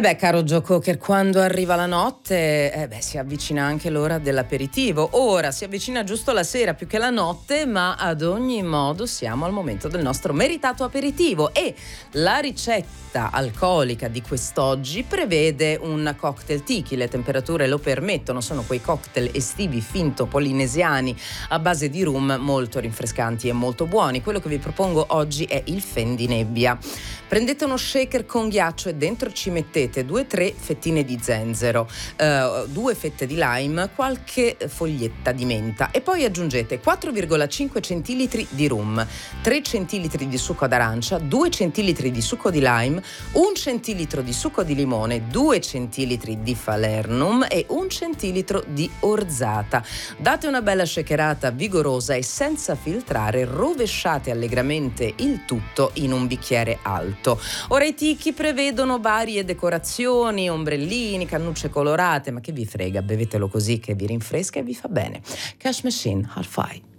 beh, caro Joe Cocker, quando arriva la notte, si avvicina anche l'ora dell'aperitivo. Ora si avvicina giusto la sera più che la notte, ma ad ogni modo siamo al momento del nostro meritato aperitivo e la ricetta alcolica di quest'oggi prevede un cocktail tiki. Le temperature lo permettono, sono quei cocktail estivi finto polinesiani a base di rum molto rinfrescanti e molto buoni. Quello che vi propongo oggi è il Fendi Nebbia. Prendete uno shaker con ghiaccio e dentro ci mettete 2-3 fettine di zenzero, 2 fette di lime, qualche foglietta di menta e poi aggiungete 4,5 centilitri di rum, 3 centilitri di succo d'arancia, 2 centilitri di succo di lime, 1 centilitro di succo di limone, 2 centilitri di falernum e 1 centilitro di orzata. Date una bella shakerata vigorosa e senza filtrare rovesciate allegramente il tutto in un bicchiere alto. Ora i tiki prevedono varie decorazioni, ombrellini, cannucce colorate, ma che vi frega, bevetelo così che vi rinfresca e vi fa bene. Cash Machine, Hi-Fi.